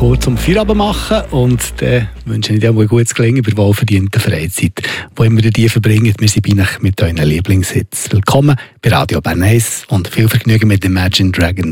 kurz um Feierabend machen und dann wünsche ich dir ein gutes Gelingen bei der wohlverdienten Freizeit, die immer die verbringen. Wir sind bei euch mit euren Lieblingshits. Willkommen bei Radio Bern 1 und viel Vergnügen mit Imagine Dragons.